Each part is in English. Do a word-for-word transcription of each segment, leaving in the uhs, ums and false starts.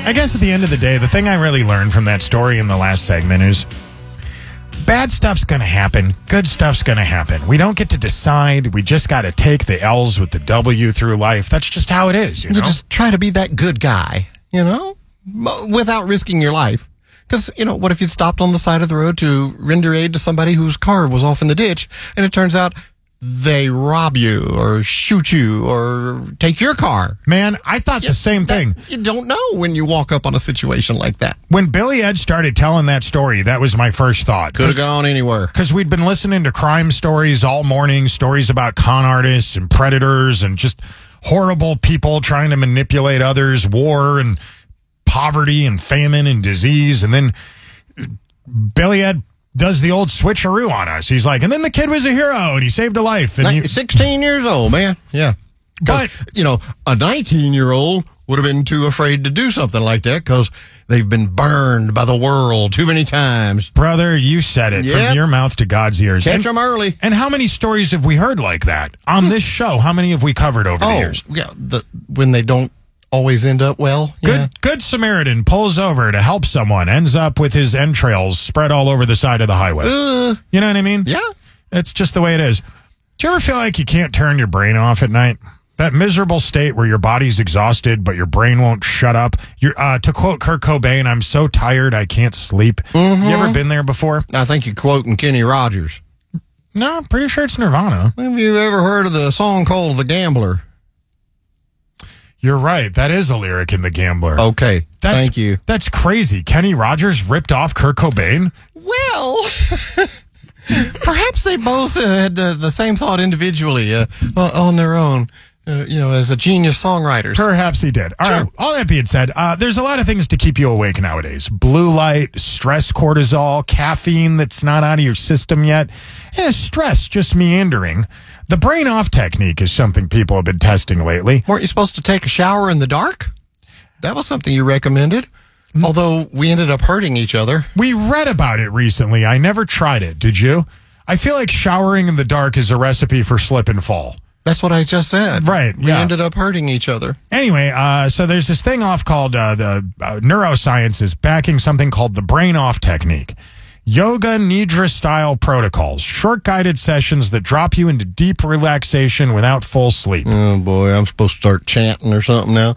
I guess at the end of the day, the thing I really learned from that story in the last segment is bad stuff's going to happen. Good stuff's going to happen. We don't get to decide. We just got to take the L's with the W through life. That's just how it is, you know? You just try to be that good guy, you know, without risking your life. Because, you know, what if you stopped on the side of the road to render aid to somebody whose car was off in the ditch, and it turns out they rob you or shoot you or take your car? Man, I thought yeah, the same that, thing. You don't know when you walk up on a situation like that. When Billy Ed started telling that story, that was my first thought. Could have gone anywhere. Because we'd been listening to crime stories all morning, stories about con artists and predators and just horrible people trying to manipulate others, war and poverty and famine and disease. And then Billy Ed does the old switcheroo on us. He's like, and then the kid was a hero and he saved a life. And you, sixteen years old, man. Yeah. But, you know, a nineteen-year-old would have been too afraid to do something like that because they've been burned by the world too many times. Brother, you said it. Yep. From your mouth to God's ears. Catch them early. And how many stories have we heard like that on this show? How many have we covered over oh, the years? Yeah, the, when they don't always end up well. Good yeah. Good Samaritan pulls over to help someone, ends up with his entrails spread all over the side of the highway. Uh, you know what I mean? Yeah. It's just the way it is. Do you ever feel like you can't turn your brain off at night? That miserable state where your body's exhausted, but your brain won't shut up. You're, uh, to quote Kurt Cobain, I'm so tired I can't sleep. Mm-hmm. You ever been there before? I think you're quoting Kenny Rogers. No, I'm pretty sure it's Nirvana. Have you ever heard of the song called The Gambler? You're right. That is a lyric in The Gambler. Okay. That's, Thank you. That's crazy. Kenny Rogers ripped off Kurt Cobain? Well, perhaps they both uh, had uh, the same thought individually uh, on their own, uh, you know, as a genius songwriters. Perhaps he did. All sure. right. All that being said, uh, there's a lot of things to keep you awake nowadays. Blue light, stress cortisol, caffeine that's not out of your system yet, and a stress just meandering. The brain off technique is something people have been testing lately. Weren't you supposed to take a shower in the dark? That was something you recommended. Although we ended up hurting each other. We read about it recently. I never tried it. Did you? I feel like showering in the dark is a recipe for slip and fall. That's what I just said. Right. We yeah. ended up hurting each other. Anyway, uh, so there's this thing off called uh, the uh, neuroscience is backing something called the brain off technique. Yoga Nidra style protocols, short guided sessions that drop you into deep relaxation without full sleep. Oh boy, I'm supposed to start chanting or something now.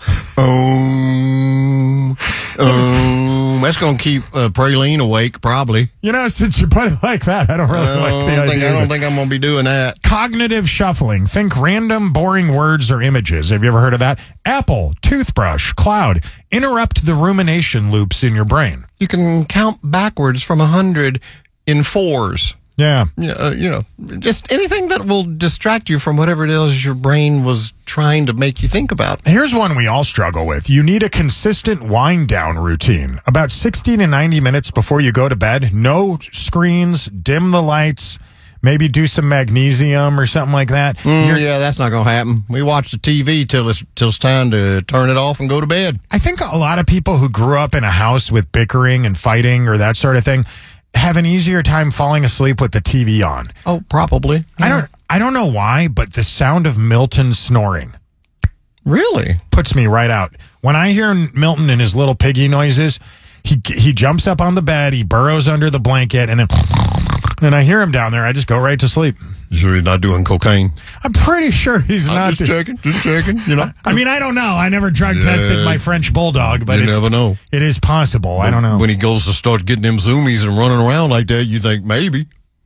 Um, um, that's going to keep uh, Praline awake, probably. You know, since you put it like that, I don't really I like don't the think, idea. I don't think I'm going to be doing that. Cognitive shuffling. Think random, boring words or images. Have you ever heard of that? Apple, toothbrush, cloud. Interrupt the rumination loops in your brain. You can count backwards from a hundred in fours. Yeah. You know, uh, you know, just anything that will distract you from whatever it is your brain was trying to make you think about. Here's one we all struggle with. You need a consistent wind down routine. About sixty to ninety minutes before you go to bed. No screens, dim the lights, maybe do some magnesium or something like that. Mm, yeah, that's not going to happen. We watch the T V till it's, till it's time to turn it off and go to bed. I think a lot of people who grew up in a house with bickering and fighting or that sort of thing have an easier time falling asleep with the T V on. Oh, probably. Yeah. I don't I don't know why, but the sound of Milton snoring really puts me right out. When I hear Milton and his little piggy noises, he he jumps up on the bed, he burrows under the blanket, and then and I hear him down there. I just go right to sleep. You sure he's not doing cocaine? I'm pretty sure he's I'm not. Just do- checking, just checking. You know. I mean, I don't know. I never drug Yeah. tested my French bulldog, but you it's, never know. It is possible. I don't know. When he goes to start getting them zoomies and running around like that, you think maybe.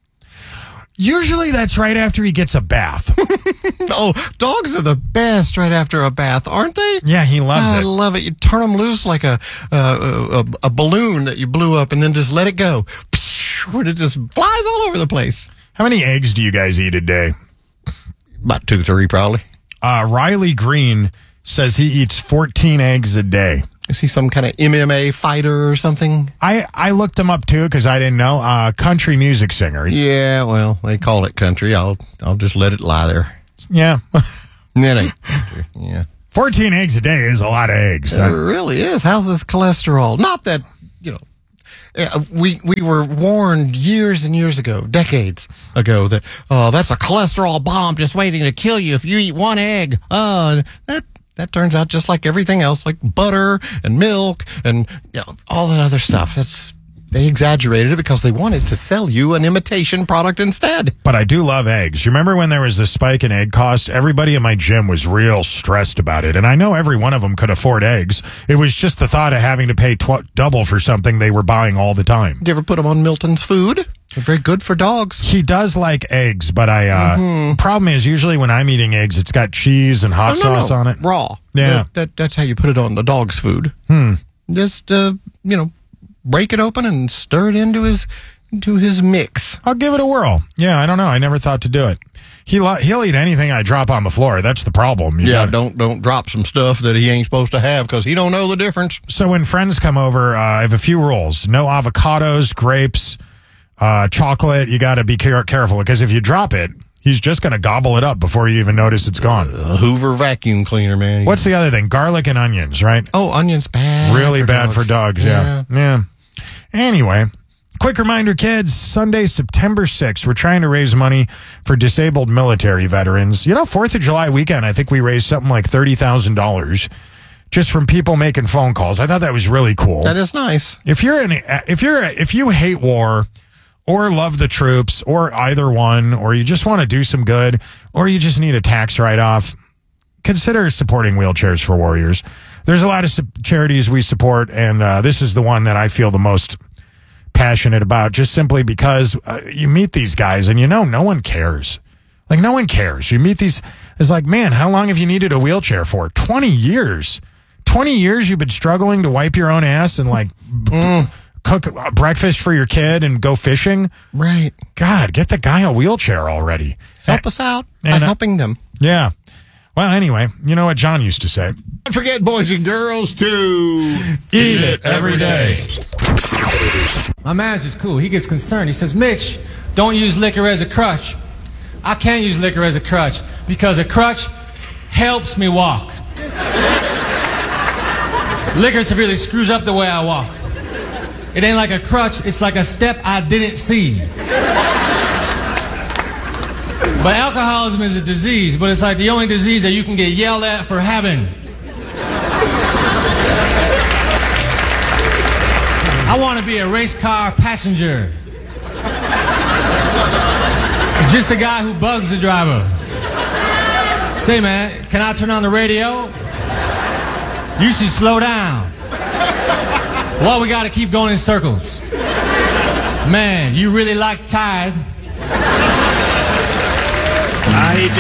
Usually that's right after he gets a bath. Oh, dogs are the best right after a bath, aren't they? Yeah, he loves I it. I love it. You turn them loose like a, uh, a a balloon that you blew up and then just let it go. When it just flies all over the place. How many eggs do you guys eat a day? About two, three, probably. Uh, Riley Green says he eats fourteen eggs a day. Is he some kind of M M A fighter or something? I, I looked him up, too, because I didn't know. Uh, country music singer. Yeah, well, they call it country. I'll I'll just let it lie there. Yeah. That ain't country. Yeah. fourteen eggs a day is a lot of eggs. It really is. How's this cholesterol? Not that, you know, uh, we we were warned years and years ago, decades ago, that, oh, that's a cholesterol bomb just waiting to kill you if you eat one egg. Oh, that that turns out just like everything else, like butter and milk and you know, all that other stuff. It's They exaggerated it because they wanted to sell you an imitation product instead. But I do love eggs. You remember when there was the spike in egg cost? Everybody in my gym was real stressed about it. And I know every one of them could afford eggs. It was just the thought of having to pay tw- double for something they were buying all the time. Did you ever put them on Milton's food? They're very good for dogs. He does like eggs, but I, uh, mm-hmm. problem is usually when I'm eating eggs, it's got cheese and hot oh, no, sauce no. on it. Raw. Yeah. That, that, that's how you put it on the dog's food. Hmm. Just, uh, you know, break it open and stir it into his into his mix. I'll give it a whirl. Yeah, I don't know. I never thought to do it. He he'll eat anything I drop on the floor. That's the problem. You yeah, gotta, don't don't drop some stuff that he ain't supposed to have because he don't know the difference. So when friends come over, uh, I have a few rules: no avocados, grapes, uh, chocolate. You got to be care- careful because if you drop it, he's just going to gobble it up before you even notice it's gone. Uh, Hoover vacuum cleaner, man. What's the other thing? Garlic and onions, right? Oh, onions bad. Really for bad dogs. for dogs. Yeah. yeah, yeah. Anyway. Quick reminder, kids, Sunday, September sixth, we're trying to raise money for disabled military veterans. You know, fourth of July weekend, I think we raised something like thirty thousand dollars just from people making phone calls. I thought that was really cool. That is nice. If you're an, if you're, if you hate war or love the troops or either one, or you just want to do some good, or you just need a tax write-off, consider supporting Wheelchairs for Warriors. There's a lot of su- charities we support, and uh, this is the one that I feel the most passionate about, just simply because uh, you meet these guys and you know no one cares. Like, no one cares. You meet these, it's like, man, how long have you needed a wheelchair for? twenty years. twenty years you've been struggling to wipe your own ass and like mm. b- cook breakfast for your kid and go fishing? Right. God, get the guy a wheelchair already. Help us out by and, uh, helping them. Yeah. Well, anyway, you know what John used to say. Don't forget, boys and girls, to eat it every day. My manager's cool. He gets concerned. He says, Mitch, don't use liquor as a crutch. I can't use liquor as a crutch because a crutch helps me walk. Liquor severely screws up the way I walk. It ain't like a crutch. It's like a step I didn't see. But alcoholism is a disease, but it's like the only disease that you can get yelled at for having. I want to be a race car passenger. Just a guy who bugs the driver. Say, man, can I turn on the radio? You should slow down. Well, we got to keep going in circles. Man, you really like Tide. I hate